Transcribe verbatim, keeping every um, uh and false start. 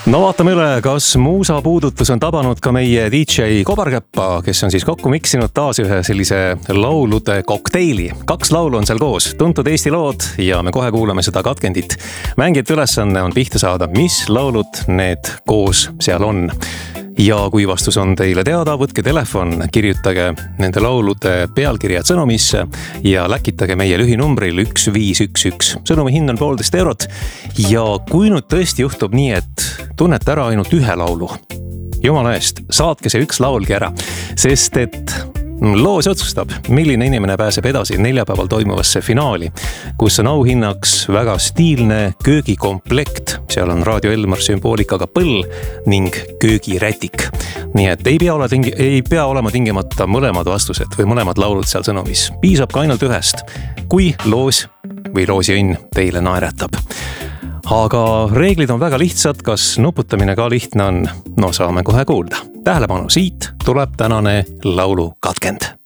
no vaatame üle, kas muusa puudutus on tabanud ka meie D J Kobarkäppa, kes on siis kokku miksinud taas ühe sellise laulude kokteili. Kaks laulu on seal koos, tuntud Eesti lood ja me kohe kuulame seda katkendit. Mängijate ülesanne on pihta saada, mis laulud need koos seal on. Ja kui vastus on teile teada, võtke telefon, kirjutage nende laulude pealkirjad sõnumisse ja läkitage meie lühinumbril üks viis üks üks. Sõnumi hind on poolteist eurot ja kui nüüd tõesti juhtub nii, et tunnete ära ainult ühe laulu, jumala eest, saatke see üks laulgi ära, sest et loos otsustab, milline inimene pääseb edasi neljapäeval toimuvasse finaali, kus on auhinnaks väga stiilne köögikomplekt. Seal on Raadio Elmar sümboolikaga põll ning köögirätik. Nii et ei pea, ole tingi, ei pea olema tingimata mõlemad vastused või mõlemad laulud seal sõnumis. Piisab ka ainult ühest, kui loos või loosiõnn teile naeretab. Aga reeglid on väga lihtsad, kas nuputamine ka lihtne on? No saame kohe kuulda. Tähelepanu, siit tuleb tänane laulu katkend.